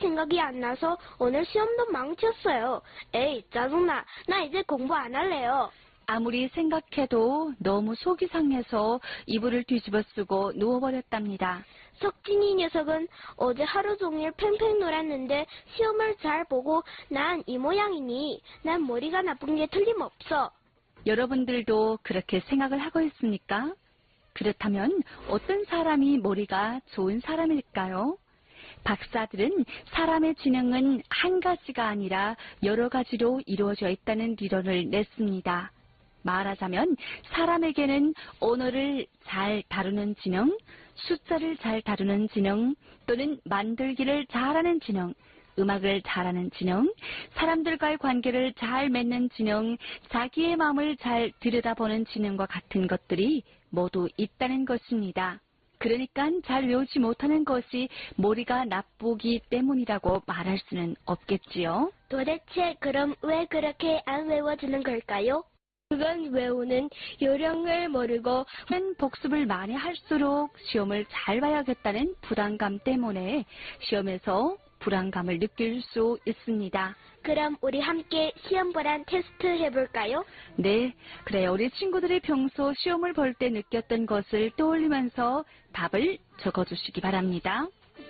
생각이 안 나서 오늘 시험도 망쳤어요. 에이, 짜증나. 나 이제 공부 안 할래요. 아무리 생각해도 너무 속이 상해서 이불을 뒤집어 쓰고 누워버렸답니다. 석진이 녀석은 어제 하루 종일 팽팽 놀았는데 시험을 잘 보고 난 이 모양이니 난 머리가 나쁜 게 틀림없어. 여러분들도 그렇게 생각을 하고 있습니까? 그렇다면 어떤 사람이 머리가 좋은 사람일까요? 박사들은 사람의 지능은 한 가지가 아니라 여러 가지로 이루어져 있다는理論을 냈습니다. 말하자면 사람에게는 언어를 잘 다루는 지능, 숫자를 잘 다루는 지능, 또는 만들기를 잘하는 지능, 음악을 잘하는 지능, 사람들과의 관계를 잘 맺는 지능, 자기의 마음을 잘 들여다보는 지능과 같은 것들이 모두 있다는 것입니다. 그러니까 잘 외우지 못하는 것이 머리가 나쁘기 때문이라고 말할 수는 없겠지요. 도대체 그럼 왜 그렇게 안 외워지는 걸까요? 그건 외우는 요령을 모르고 복습을 많이 할수록 시험을 잘 봐야겠다는 부담감 때문에 시험에서 불안감을 느낄 수 있습니다. 그럼 우리 함께 시험 불안 테스트 해볼까요? 네, 그래요. 우리 친구들이 평소 시험을 볼 때 느꼈던 것을 떠올리면서 답을 적어주시기 바랍니다.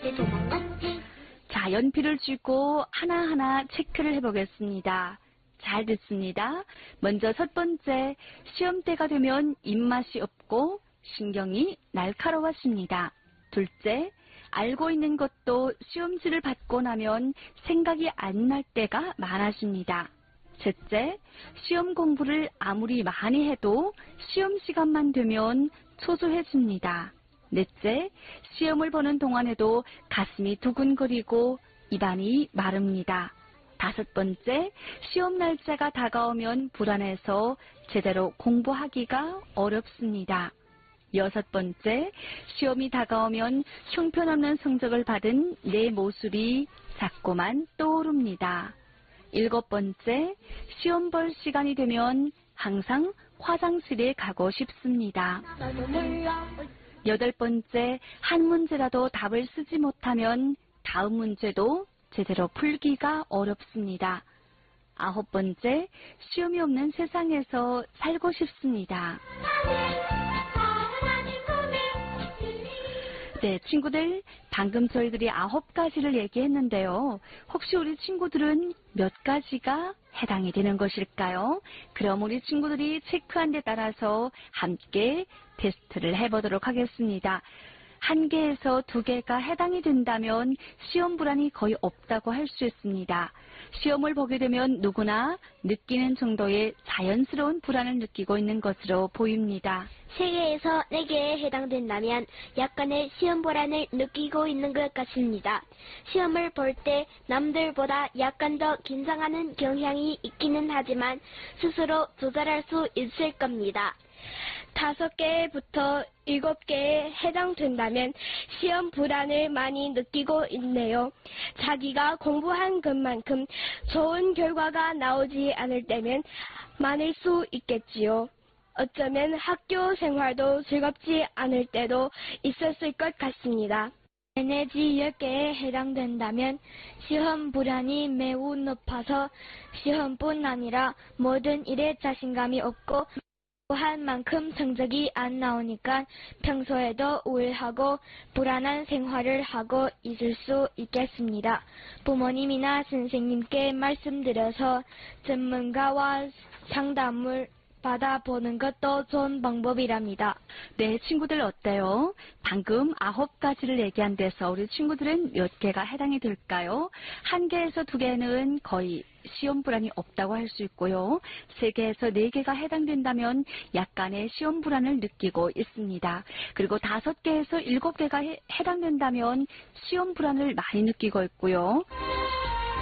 자, 연필을 쥐고 하나하나 체크를 해보겠습니다. 잘 듣습니다. 먼저 첫 번째, 시험때가 되면 입맛이 없고 신경이 날카로워집니다. 둘째, 알고 있는 것도 시험지를 받고 나면 생각이 안 날 때가 많아집니다. 셋째, 시험 공부를 아무리 많이 해도 시험 시간만 되면 초조해집니다. 넷째, 시험을 보는 동안에도 가슴이 두근거리고 입안이 마릅니다. 다섯 번째, 시험 날짜가 다가오면 불안해서 제대로 공부하기가 어렵습니다. 여섯 번째, 시험이 다가오면 형편없는 성적을 받은 내 모습이 자꾸만 떠오릅니다. 일곱 번째, 시험 볼 시간이 되면 항상 화장실에 가고 싶습니다. 여덟 번째, 한 문제라도 답을 쓰지 못하면 다음 문제도 제대로 풀기가 어렵습니다. 아홉 번째, 시험이 없는 세상에서 살고 싶습니다. 네, 친구들, 방금 저희들이 9가지를 얘기했는데요. 혹시 우리 친구들은 몇 가지가 해당이 되는 것일까요? 그럼 우리 친구들이 체크한 데 따라서 함께 테스트를 해보도록 하겠습니다. 1개에서 2개가 해당이 된다면 시험 불안이 거의 없다고 할 수 있습니다. 시험을 보게 되면 누구나 느끼는 정도의 자연스러운 불안을 느끼고 있는 것으로 보입니다. 3개에서 4개에 해당된다면 약간의 시험 불안을 느끼고 있는 것 같습니다. 시험을 볼 때 남들보다 약간 더 긴장하는 경향이 있기는 하지만 스스로 조절할 수 있을 겁니다. 5개부터 7개에 해당된다면 시험 불안을 많이 느끼고 있네요. 자기가 공부한 것만큼 좋은 결과가 나오지 않을 때면 많을 수 있겠지요. 어쩌면 학교 생활도 즐겁지 않을 때도 있었을 것 같습니다. 내지 10개에 해당된다면 시험 불안이 매우 높아서 시험뿐 아니라 모든 일에 자신감이 없고 한 만큼 성적이 안 나오니까 평소에도 우울하고 불안한 생활을 하고 있을 수 있겠습니다. 부모님이나 선생님께 말씀드려서 전문가와 상담을 받아보는 것도 좋은 방법이랍니다. 네, 친구들 어때요? 방금 9가지를 얘기한 데서 우리 친구들은 몇 개가 해당이 될까요? 1개에서 2개는 거의 시험 불안이 없다고 할 수 있고요. 3개에서 4개가 해당된다면 약간의 시험 불안을 느끼고 있습니다. 그리고 5개에서 7개가 해당된다면 시험 불안을 많이 느끼고 있고요.